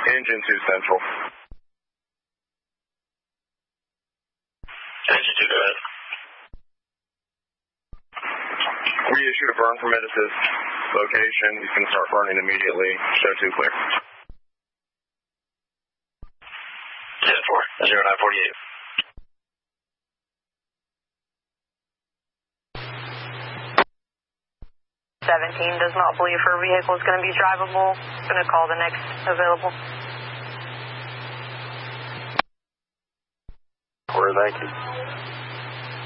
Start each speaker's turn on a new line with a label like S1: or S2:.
S1: Engine 2 Central.
S2: Engine 2, go ahead.
S1: We issued a burn permit at this location. He's going to start burning immediately. Show 2 clear.
S2: 10-4, 0948.
S3: 17 does not believe her vehicle is going to be drivable. Going to call the next available.
S1: Thank you.